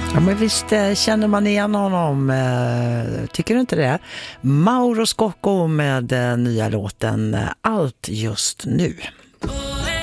Ja, men visst känner man igen honom, tycker du inte det? Mauro Scocco med nya låten Allt just nu.